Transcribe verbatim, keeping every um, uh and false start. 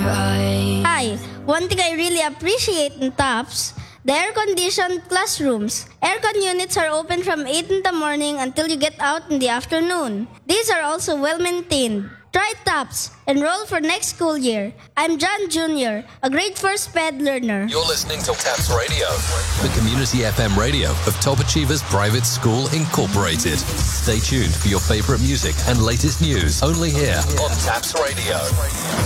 right. Hi, one thing I really appreciate in TOPS, the air-conditioned classrooms. Aircon units are open from eight in the morning until you get out in the afternoon. These are also well-maintained. Try TOPS. Enroll for next school year. I'm John Junior, a grade four SPED learner. You're listening to TAPS Radio, the community F M radio of Top Achievers Private School Incorporated. Stay tuned for your favorite music and latest news only here on TAPS Radio.